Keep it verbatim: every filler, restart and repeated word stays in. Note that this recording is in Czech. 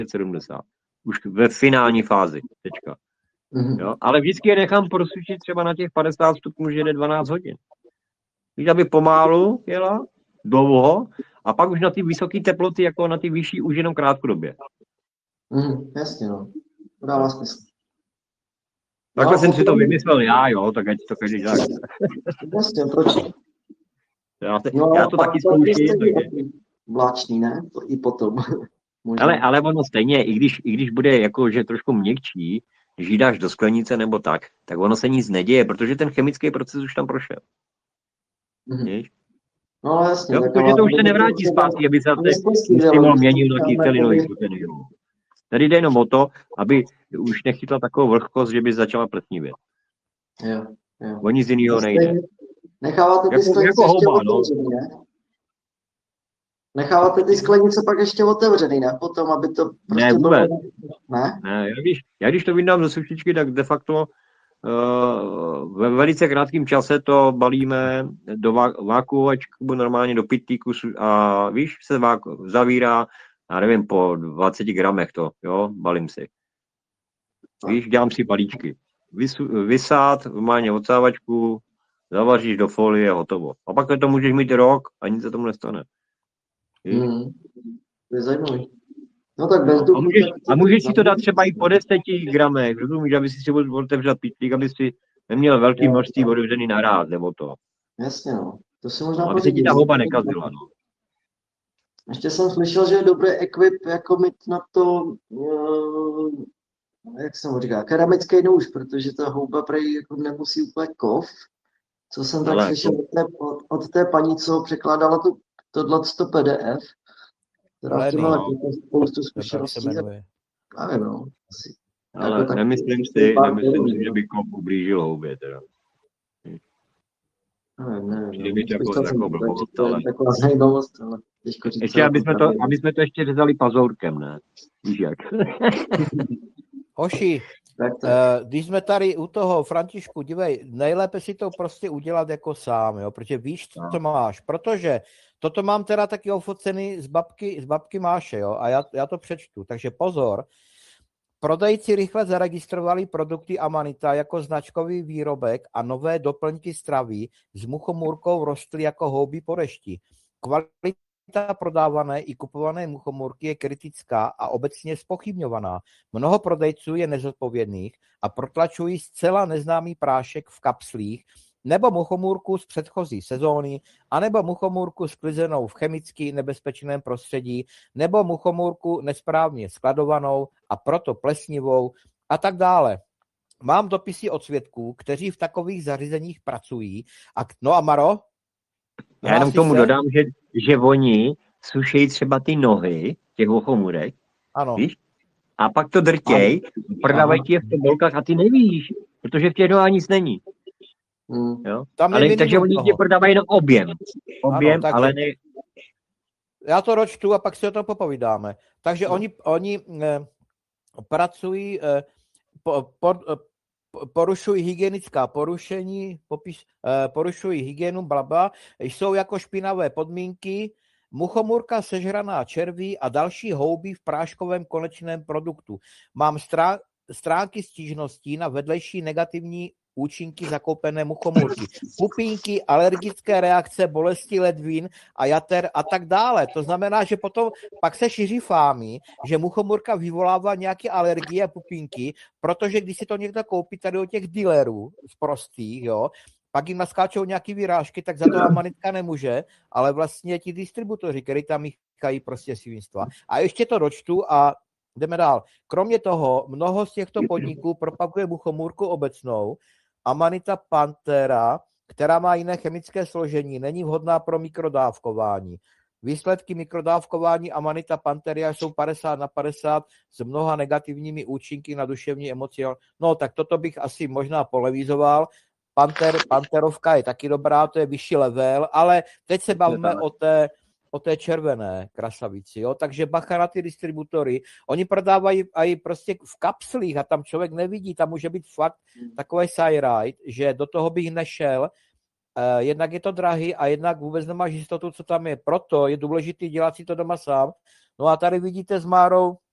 sedmdesát. Už ve finální fázi. Tečka. Mm-hmm. Jo? Ale vždycky je nechám prosušit třeba na těch padesát stupňů, že jde dvanáct hodin. Víš, aby pomálu jela, dlouho, a pak už na ty vysoké teploty, jako na ty vyšší, už jenom krátkodobě. Mm, jasně, no. To dává smysl. Takhle no, jsem si to potom... vymyslel já, jo, tak ať to každý dělá. Jasně, proč? Já, te, no, já to taky zkouším. Vláčný, ne? I potom. ale, ale ono stejně, i když, i když bude jako, že trošku měkčí, když ji dáš do sklenice nebo tak, tak ono se nic neděje, protože ten chemický proces už tam prošel. Mm-hmm. No jasně. Jo, protože to už se nevrátí zpátky, aby se stimul měnil na kyselinový kyseliny. Tady jde jenom o to, aby už nechytla takovou vlhkost, že by začala pletnivět. Jo, jo. O nic jiného nejde. Necháváte ty jako, sklenice jako ještě houba, otevřený, ne? Necháváte ty sklenice pak ještě otevřený, ne? Potom, aby to prostě ne, vůbec. bylo... Ne? Ne, já když, já když to vydám ze sušičky, tak de facto uh, ve velice krátkém čase to balíme do vákuovačku, normálně do pytlíku a víš, se váku, zavírá, já nevím, po dvaceti gramech to, jo, balím si. Víš, dělám si balíčky. Vys, vysát, normálně odsávačku, zavaříš do folie, hotovo. A pak to můžeš mít rok a nic se tomu nestane. Hmm. To je zajímavý. No tak bez no, a, můžeš, a můžeš si to dát třeba i po deseti gramech, rozumíš, aby si si otevřel pytlík, aby si neměl velký množství otevřený naráz, nebo to. Jasně, no. To si možná no, aby se ti ta houba nekazila, no. Ještě jsem slyšel, že je dobrý ekvip jako mít na to, uh, jak se mu říká, keramický nůž, protože ta houba prej jako nemusí úplně kov. Co jsem tak ale slyšel to... od, té, od, od té paní, co překládala tu, tohleto P D F, která s tím má spoustu zkušeností. Nevím, no. Asi. Ale jako nemyslím si, nemyslím si, že by kov ublížil houbě, teda. Ne, ne, Přijde mi to jako, jako blbost, ale... Taková zajímavost, ale těžko říct. Ještě, aby jsme, to, aby jsme to ještě řezali pazourkem, ne? Víš jak? Hoši, tak tak. Uh, když jsme tady u toho, Františku, dívej, nejlépe si to prostě udělat jako sám, jo, protože víš, co to máš, protože toto mám teda taky ofocený z babky, z babky Máše, jo, a já, já to přečtu, takže pozor. Prodejci rychle zaregistrovali produkty Amanita jako značkový výrobek a nové doplňky stravy s muchomůrkou rostly jako houby po dešti. Kvalita prodávané i kupované muchomůrky je kritická a obecně zpochybňovaná. Mnoho prodejců je nezodpovědných a protlačují zcela neznámý prášek v kapslích nebo muchomůrku z předchozí sezóny, anebo muchomůrku sklizenou v chemicky nebezpečném prostředí, nebo muchomůrku nesprávně skladovanou a proto plesnivou a tak dále. Mám dopisy od svědků, kteří v takových zařízeních pracují. A, no a Maro? Já jenom k tomu se? dodám, že, že oni sušejí třeba ty nohy těch muchomůrek, ano. Víš? A pak to drtěj, prodávají ti je v tobolkách a ty nevíš, protože v těch nohách nic není. Hmm. Jo? Ale, takže oni ti prodávají jenom objem. Objem, ano, ale ne... Já to ročtu a pak si o tom popovídáme. Takže no. oni, oni eh, pracují, eh, po, po, eh, porušují hygienická porušení, popis, eh, porušují hygienu, blabla, jsou jako špinavé podmínky, muchomůrka sežraná červí a další houby v práškovém konečném produktu. Mám strá, stránky stížností na vedlejší negativní účinky zakoupené muchomůrky, pupínky, alergické reakce, bolesti ledvin a jater a tak dále. To znamená, že potom pak se šíří fámy, že muchomůrka vyvolává nějaké alergie a pupínky, protože když si to někdo koupí tady od těch dealerů z prostých, jo, pak jim naskáčou nějaký vyrážky, tak za to Amanitka nemůže, ale vlastně ti distributoři, který tam míchají prostě svinstva. A ještě to dočtu a jdeme dál. Kromě toho, mnoho z těchto podniků propaguje muchomůrku obecnou. Amanita panthera, která má jiné chemické složení, není vhodná pro mikrodávkování. Výsledky mikrodávkování Amanita pantheria jsou padesát na padesát s mnoha negativními účinky na duševní emoci. No, tak toto bych asi možná polevizoval. Panther, panterovka je taky dobrá, to je vyšší level, ale teď se bavíme o té, o té červené krasavici, jo? Takže bacha na ty distributory, oni prodávají i prostě v kapslích a tam člověk nevidí, tam může být fakt takový sajrajt, že do toho bych nešel, eh, jednak je to drahý a jednak vůbec nemáš jistotu, co tam je, proto je důležité dělat si to doma sám. No a tady vidíte s Márou